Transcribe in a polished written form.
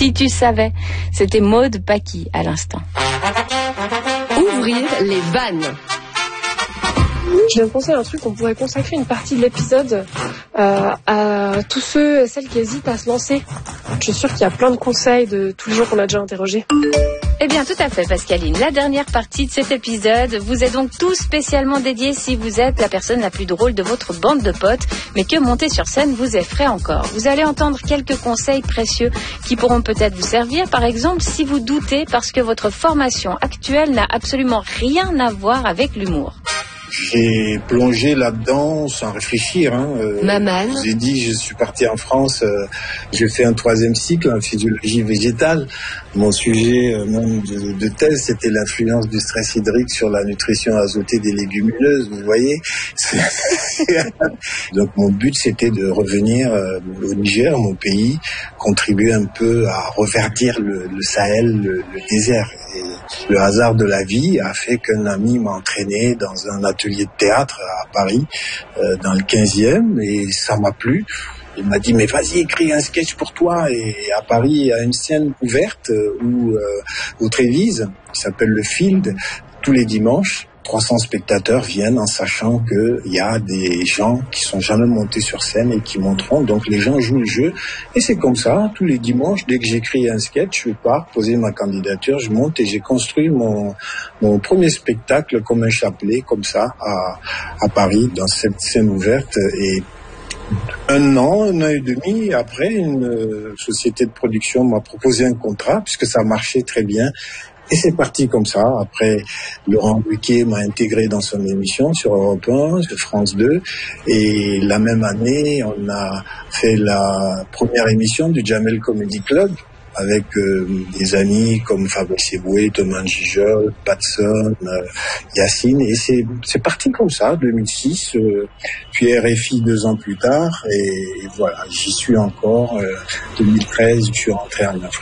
Si tu savais, c'était Maud Paki à l'instant. Ouvrir les vannes. Je viens de penser à un truc, on pourrait consacrer une partie de l'épisode à tous ceux et celles qui hésitent à se lancer. Je suis sûre qu'il y a plein de conseils de tous les gens qu'on a déjà interrogés. Eh bien, tout à fait, Pascaline. La dernière partie de cet épisode vous est donc tout spécialement dédiée si vous êtes la personne la plus drôle de votre bande de potes, mais que monter sur scène vous effraie encore. Vous allez entendre quelques conseils précieux qui pourront peut-être vous servir. Par exemple, si vous doutez parce que votre formation actuelle n'a absolument rien à voir avec l'humour. J'ai plongé là-dedans sans réfléchir. Maman. Je vous ai dit, je suis parti en France, j'ai fait un 3e cycle en physiologie végétale. Mon sujet même de thèse, c'était l'influence du stress hydrique sur la nutrition azotée des légumineuses, vous voyez. Donc mon but, c'était de revenir au Niger, mon pays, contribuer un peu à reverdir le Sahel, le désert. Et le hasard de la vie a fait qu'un ami m'a entraîné dans un atelier de théâtre à Paris, dans le 15e, et ça m'a plu. Il m'a dit, mais vas-y, écris un sketch pour toi. Et à Paris, il y a une scène ouverte au Trévise, qui s'appelle le Field, tous les dimanches. 300 spectateurs viennent en sachant qu'il y a des gens qui sont jamais montés sur scène et qui monteront. Donc les gens jouent le jeu. Et c'est comme ça, tous les dimanches, dès que j'écris un sketch, je pars poser ma candidature, je monte et j'ai construit mon premier spectacle comme un chapelet, comme ça, à Paris, dans cette scène ouverte. Et un an et demi après, une société de production m'a proposé un contrat, puisque ça marchait très bien. Et c'est parti comme ça. Après, Laurent Ruquier m'a intégré dans son émission sur Europe 1, sur France 2. Et la même année, on a fait la première émission du Jamel Comedy Club avec des amis comme Fabrice Eboué, Thomas Gijol, Patson, Yacine. Et c'est parti comme ça, 2006. Puis RFI 2 ans plus tard. Et voilà, j'y suis encore. 2013, je suis rentré en Afrique.